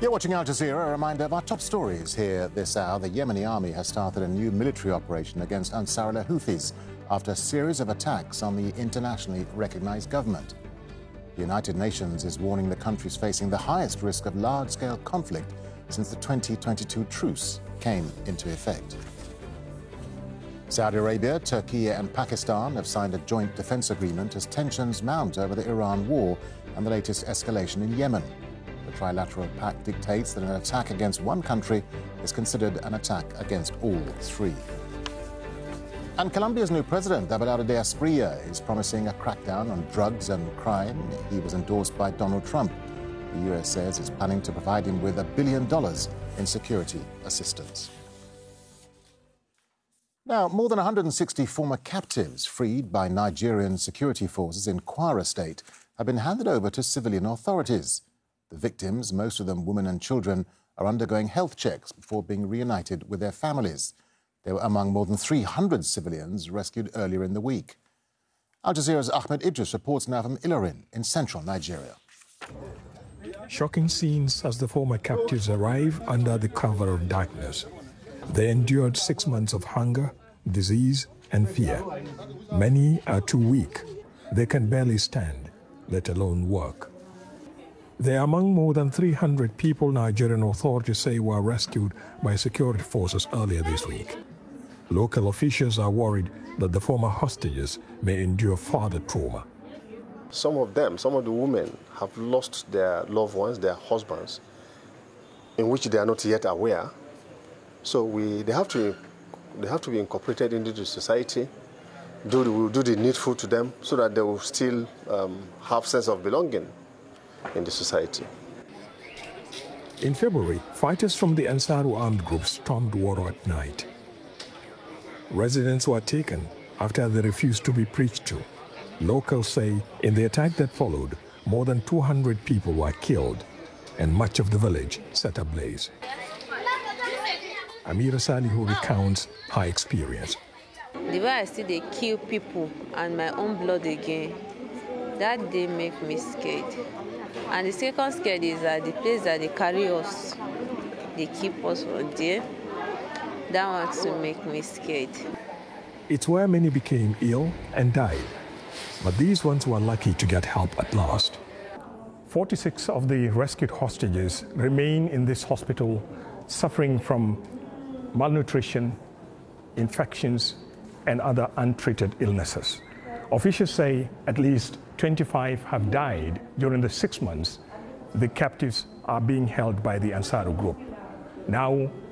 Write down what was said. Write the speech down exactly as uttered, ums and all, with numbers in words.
You're watching Al Jazeera. A reminder of our top stories here this hour. The Yemeni army has started a new military operation against Ansar al-Houthis after a series of attacks on the internationally recognized government. The United Nations is warning the country's facing the highest risk of large-scale conflict since the twenty twenty-two truce came into effect. Saudi Arabia, Turkey and Pakistan have signed a joint defense agreement as tensions mount over the Iran war and the latest escalation in Yemen. The trilateral pact dictates that an attack against one country is considered an attack against all three. And Colombia's new president, Abelardo Espriella, is promising a crackdown on drugs and crime. He was endorsed by Donald Trump. The U S says it's planning to provide him with a billion dollars in security assistance. Now, more than one hundred sixty former captives freed by Nigerian security forces in Kwara State have been handed over to civilian authorities. The victims, most of them women and children, are undergoing health checks before being reunited with their families. They were among more than three hundred civilians rescued earlier in the week. Al Jazeera's Ahmed Idris reports now from Ilorin in central Nigeria. Shocking scenes as the former captives arrive under the cover of darkness. They endured six months of hunger, disease, and fear. Many are too weak. They can barely stand, let alone work. They are among more than three hundred people Nigerian authorities say were rescued by security forces earlier this week. Local officials are worried that the former hostages may endure further trauma. Some of them, some of the women, have lost their loved ones, their husbands, in which they are not yet aware. So we, they have to, they have to be incorporated into the society. Do the, we'll do the needful to them so that they will still um, have sense of belonging in the society. In February, fighters from the Ansaru armed group stormed Waro at night. Residents were taken after they refused to be preached to. Locals say in the attack that followed, more than two hundred people were killed and much of the village set ablaze. Amira Salihu recounts her experience. The way I see they kill people and my own blood again, that day make me scared. And the second scared is that the place that they carry us, they keep us from there. That one to make me scared. It's where many became ill and died. But these ones were lucky to get help at last. forty-six of the rescued hostages remain in this hospital suffering from malnutrition, infections, and other untreated illnesses. Officials say at least twenty-five have died during the six months the captives are being held by the Ansaru group. Now,